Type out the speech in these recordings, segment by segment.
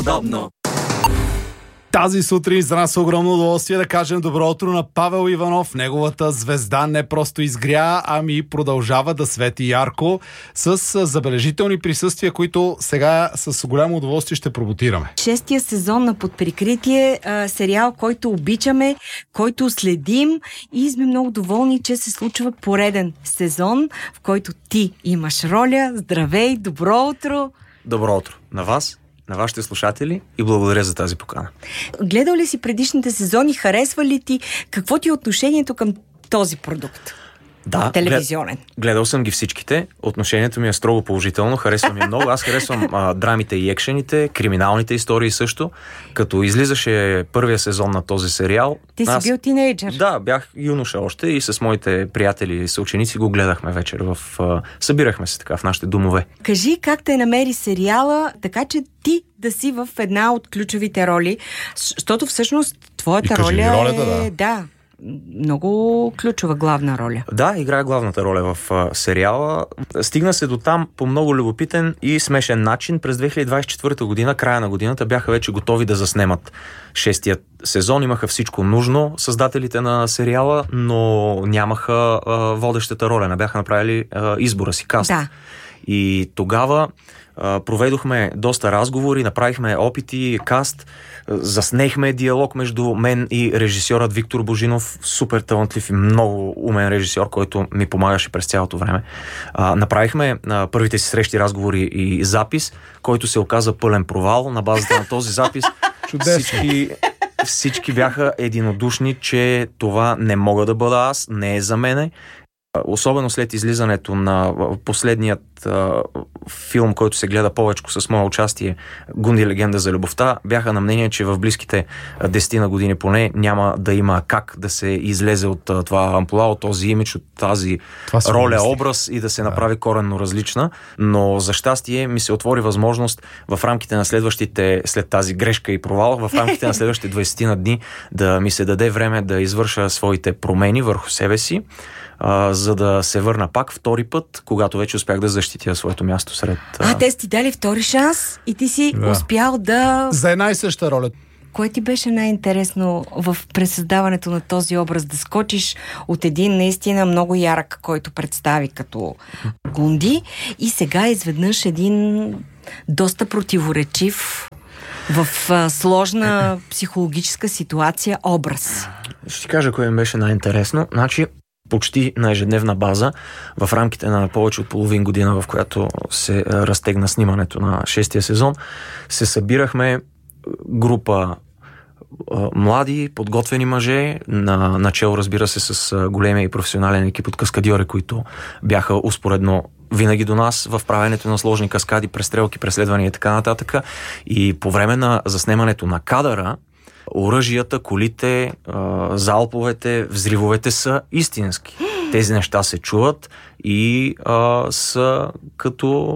Удобно. Тази сутрин за нас огромно удоволствие да кажем добро утро на Павел Иванов. Неговата звезда не просто изгря, ами продължава да свети ярко с забележителни присъствия, които сега с голямо удоволствие ще промотираме. Шестия сезон на Под прикритие, сериал, който обичаме, който следим и сме много доволни, че се случва пореден сезон, в който ти имаш роля. Здравей, добро утро! Добро утро на вас, на вашите слушатели и благодаря за тази покана. Гледал ли си предишните сезони? Харесва ли ти? Какво ти е отношението към този продукт? Да, телевизионен. Гледал съм ги всичките. Отношението ми е строго положително. Харесвам ми много. Аз харесвам драмите и екшените, криминалните истории също. Като излизаше първия сезон на този сериал... Ти си бил тинейджър. Да, бях юноша още и с моите приятели и съученици го гледахме вечер. Събирахме се така в нашите домове. Кажи как те намери сериала, така че ти да си в една от ключовите роли, защото всъщност твоята роля ролята, да, много ключова главна роля. Да, играя главната роля в сериала. Стигна се до там по много любопитен и смешен начин. През 2024 година, края на годината, бяха вече готови да заснемат шестият сезон. Имаха всичко нужно създателите на сериала, но нямаха водещата роля. Не бяха направили избора си, каст. Да. И тогава проведохме доста разговори, направихме опити, каст, заснехме диалог между мен и режисьорът Виктор Божинов, супер талантлив и много умен режисьор, който ми помагаше през цялото време. Направихме първите си срещи, разговори и запис, който се оказа пълен провал. На базата на този запис всички бяха единодушни, че това не мога да бъда аз, не е за мене. Особено след излизането на последният филм, който се гледа повече с мое участие, Гунди легенда за любовта, бяха на мнение, че в близките 10 на години поне няма да има как да се излезе от това амплуа, от този имидж, от тази роля, образ и да се направи коренно различна. Но за щастие ми се отвори възможност в рамките на следващите, след тази грешка и провал, в рамките на следващите 20 на дни да ми се даде време да извърша своите промени върху себе си, за да се върна пак втори път, когато вече успях да защитя своето място сред... те сте дали втори шанс и ти си успял да... За една и съща роля. Кое ти беше най-интересно в пресъздаването на този образ? Да скочиш от един наистина много ярък, който представи като Гунди, и сега изведнъж един доста противоречив в сложна психологическа ситуация образ. Ще ти кажа кое ми беше най-интересно. Значи, почти на ежедневна база, в рамките на повече от половин година, в която се разтегна снимането на шестия сезон, се събирахме група млади, подготвени мъже, начало, разбира се, с големия и професионален екип от каскадьори, които бяха успоредно винаги до нас в правенето на сложни каскади, престрелки, преследвания и така нататък. И по време на заснемането на кадъра, оръжията, колите, залповете, взривовете са истински. Тези неща се чуват и са като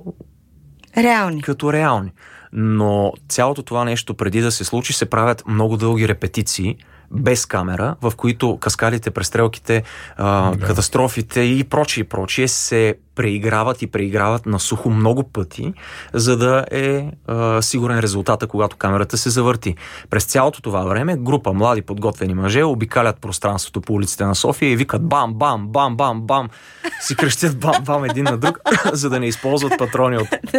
реални. Но цялото това нещо, преди да се случи, се правят много дълги репетиции без камера, в които каскадите, престрелките, катастрофите и прочие се преиграват на сухо много пъти, за да е сигурен резултата, когато камерата се завърти. През цялото това време група млади подготвени мъже обикалят пространството по улиците на София и викат бам, бам, бам, бам, бам, си крещят бам, бам един на друг, за да не използват патрони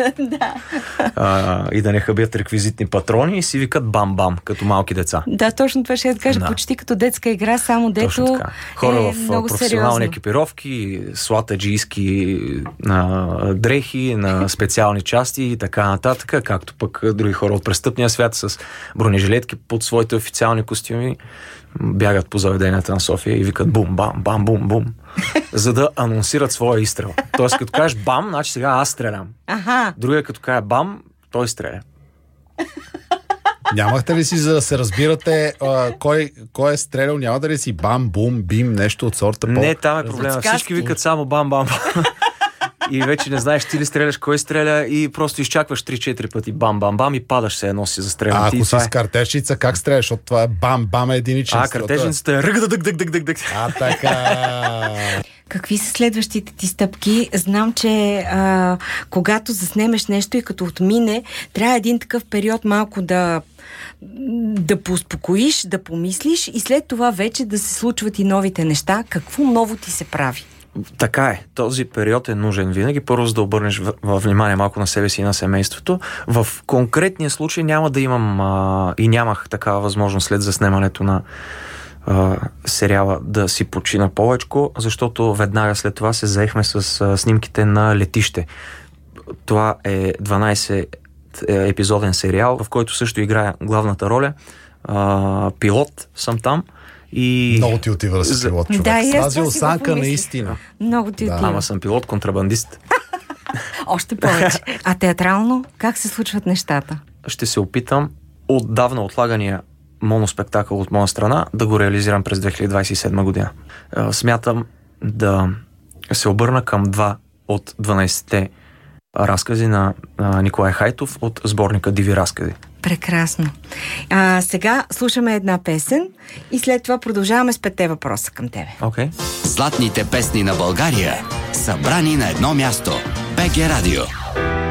и да не хабят реквизитни патрони, и си викат бам, бам, като малки деца. Да, точно това ще кажа, почти като детска игра, само дето хора в професионални екипировки, слатаджийски дрехи, на специални части и така нататък, както пък други хора от престъпния свят с бронежилетки под своите официални костюми бягат по заведенията на София и викат бум, бам, бам, бум, бум, за да анонсират своя изстрел. Тоест, като кажеш бам, значи сега аз стрелям. Другия като каже бам, той стреля. Нямахте ли си, за да се разбирате кой е стрелял, нямате ли си бам, бум, бим, нещо от сорта? Не, там е проблема. Всички викат само бам, бам, бам. и вече не знаеш ти ли стреляш, кой стреля и просто изчакваш 3-4 пъти бам-бам-бам и падаш се едно си застрелен. Ако си с картежница, как стреляш? Защото това е бам-бам единичен. Картежницата е ръгдък-дък-дък-дък-дък. Така. Какви са следващите ти стъпки? Знам, че когато заснемеш нещо и като отмине, трябва един такъв период малко да поуспокоиш, да помислиш и след това вече да се случват и новите неща. Какво ново ти се прави? Така е. Този период е нужен винаги. Първо, за да обърнеш внимание малко на себе си и на семейството. В конкретния случай няма да имам и нямах такава възможност след заснемането на сериала да си почина повечко, защото веднага след това се заехме с снимките на летище. Това е 12 епизоден сериал, в който също играя главната роля. Пилот съм там. И... Много ти отива да си пилот, човек. Да, тази осанка наистина. Много ти отива. Ама съм пилот, контрабандист. Още повече. А театрално, как се случват нещата? Ще се опитам отдавна отлагания моноспектакъл от моя страна да го реализирам през 2027 година. Смятам да се обърна към 2 от 12-те разкази на Николай Хайтов от сборника Диви разкази. Прекрасно. Сега слушаме една песен и след това продължаваме с 5 въпроса към тебе. Okay. Златните песни на България, събрани на едно място. БГ Радио.